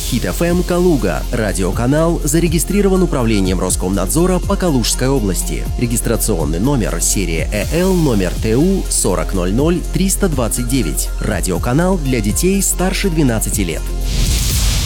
Хит ФМ Калуга. Радиоканал зарегистрирован управлением Роскомнадзора по Калужской области. Регистрационный номер серия ЭЛ номер ТУ 4000 329. Радиоканал для детей старше 12 лет.